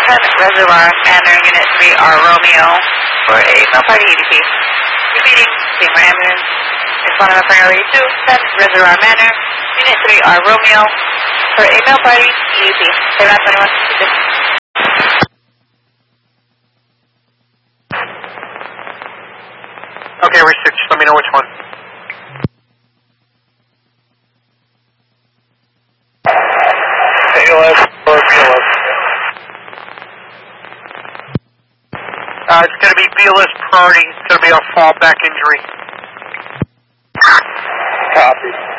Reservoir Manor, Unit 3R Romeo for a mail party EDP. Repeating, Seymour Ambulance, responding with priority 2, Reservoir Manor, Unit 3R Romeo for a mail party EDP. 721. Okay, research, let me know which one. ALS or BLS? It's going to be BLS priority. It's going to be a fallback injury. Copy.